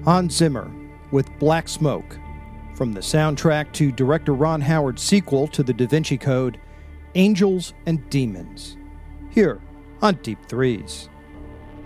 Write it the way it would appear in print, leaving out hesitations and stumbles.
Hans Zimmer with Black Smoke, from the soundtrack to director Ron Howard's sequel to the Da Vinci Code, Angels and Demons, here on Deep Threes.